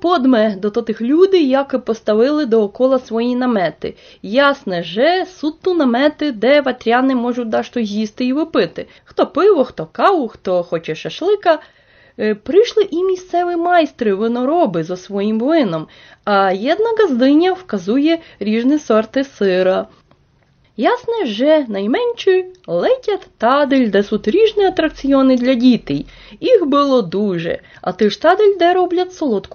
Подме до тих людей, які поставили доокола свої намети. Ясне же, суть ту намети, де ватряни можуть дашто їсти і випити. Хто пиво, хто каву, хто хоче шашлика. Прийшли і місцеві майстри, винороби зо своїм вином, а єдна газдиня вказує різні сорти сира. Ясне же, найменші летять тадель, де суть різні атракціони для дітей. Їх було дуже, а ти ж тадель, де роблять солодку